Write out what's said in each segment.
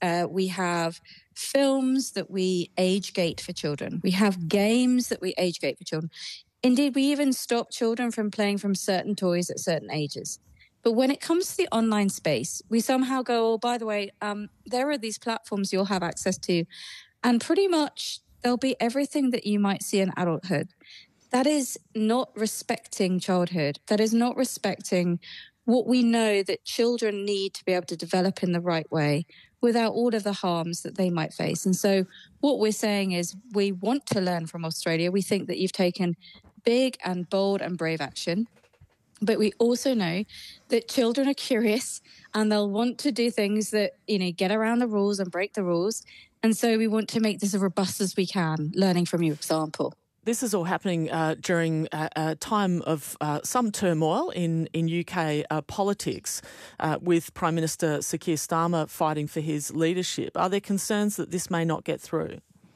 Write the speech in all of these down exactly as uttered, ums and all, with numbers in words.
Uh, we have films that we age gate for children. We have games that we age gate for children. Indeed, we even stop children from playing from certain toys at certain ages. But when it comes to the online space, we somehow go, oh, by the way, um, there are these platforms you'll have access to, and pretty much there'll be everything that you might see in adulthood. That is not respecting childhood. That is not respecting what we know that children need to be able to develop in the right way without all of the harms that they might face. And so what we're saying is we want to learn from Australia. We think that you've taken big and bold and brave action. But we also know that children are curious and they'll want to do things that, you know, get around the rules and break the rules. And so we want to make this as robust as we can, learning from your example. This is all happening uh, during a, a time of uh, some turmoil in, in U K uh, politics, uh, with Prime Minister Sir Keir Starmer fighting for his leadership. Are there concerns that this may not get through?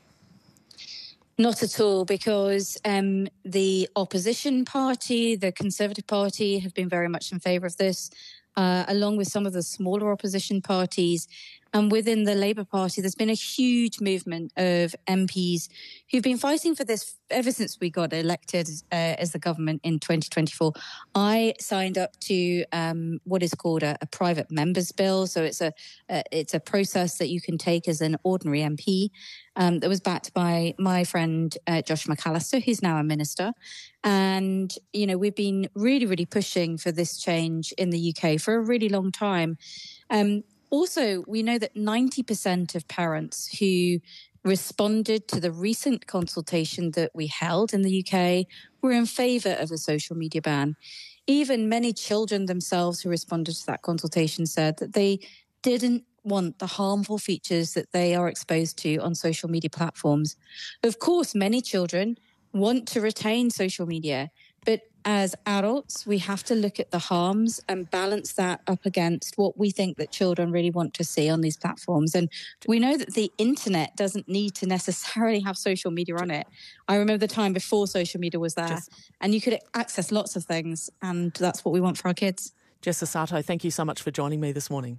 Not at all, because um, the opposition party, the Conservative Party, have been very much in favour of this, uh, along with some of the smaller opposition parties. And within the Labour Party, there's been a huge movement of M Ps who've been fighting for this ever since we got elected uh, as the government in twenty twenty-four. I signed up to um, what is called a, a private members bill. So it's a, a it's a process that you can take as an ordinary M P um, that was backed by my friend uh, Josh McAllister, who's now a minister. And, you know, we've been really, really pushing for this change in the U K for a really long time. Um, Also, we know that ninety percent of parents who responded to the recent consultation that we held in the U K were in favour of a social media ban. Even many children themselves who responded to that consultation said that they didn't want the harmful features that they are exposed to on social media platforms. Of course, many children want to retain social media, but as adults, we have to look at the harms and balance that up against what we think that children really want to see on these platforms. And we know that the internet doesn't need to necessarily have social media on it. I remember the time before social media was there, Jess, and you could access lots of things, and that's what we want for our kids. Jess Asato, thank you so much for joining me this morning.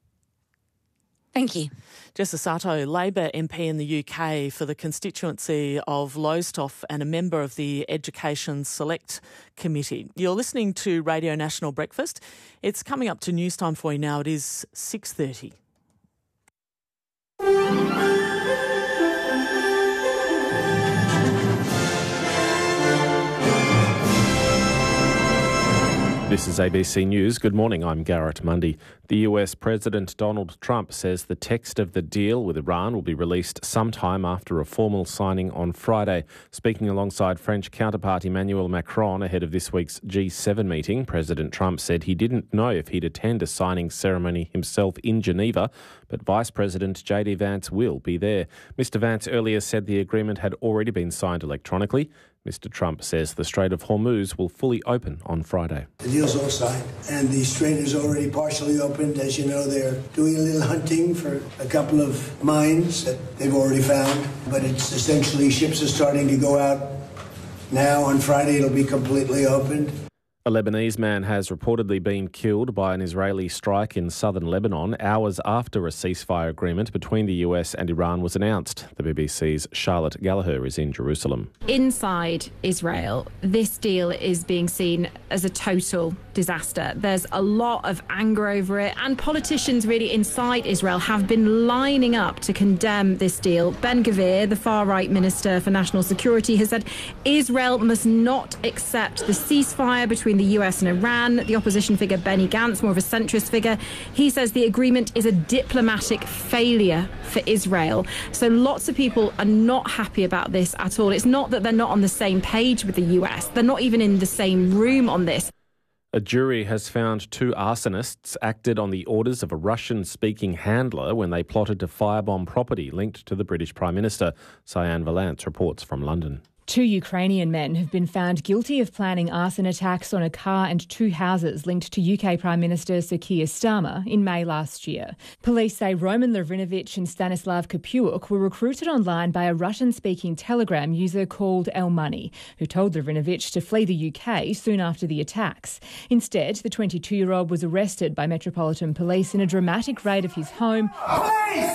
Thank you. Jess Asato, Labor M P in the U K for the constituency of Lowestoft and a member of the Education Select Committee. You're listening to Radio National Breakfast. It's coming up to news time for you now. It is six thirty. This is A B C News. Good morning, I'm Garrett Mundy. The U S President Donald Trump says the text of the deal with Iran will be released sometime after a formal signing on Friday. Speaking alongside French counterpart Emmanuel Macron ahead of this week's G seven meeting, President Trump said he didn't know if he'd attend a signing ceremony himself in Geneva, but Vice President J D Vance will be there. Mister Vance earlier said the agreement had already been signed electronically. Mister Trump says the Strait of Hormuz will fully open on Friday. The deal's all signed, and the strait is already partially opened. As you know, they're doing a little hunting for a couple of mines that they've already found, but it's essentially ships are starting to go out now. On Friday, it'll be completely opened. A Lebanese man has reportedly been killed by an Israeli strike in southern Lebanon hours after a ceasefire agreement between the U S and Iran was announced. The B B C's Charlotte Gallagher is in Jerusalem. Inside Israel, this deal is being seen as a total disaster. There's a lot of anger over it, and politicians really inside Israel have been lining up to condemn this deal. Ben-Gvir, the far-right Minister for National Security, has said Israel must not accept the ceasefire between the U S and Iran. The opposition figure Benny Gantz, more of a centrist figure, he says the agreement is a diplomatic failure for Israel. So lots of people are not happy about this at all. It's not that they're not on the same page with the U S. They're not even in the same room on this. A jury has found two arsonists acted on the orders of a Russian-speaking handler when they plotted to firebomb property linked to the British Prime Minister. Cyan Valance reports from London. Two Ukrainian men have been found guilty of planning arson attacks on a car and two houses linked to U K Prime Minister Sir Keir Starmer in May last year. Police say Roman Lovrinovich and Stanislav Kapiuk were recruited online by a Russian-speaking Telegram user called El Money, who told Lovrinovich to flee the U K soon after the attacks. Instead, the twenty-two-year-old was arrested by Metropolitan Police in a dramatic raid of his home.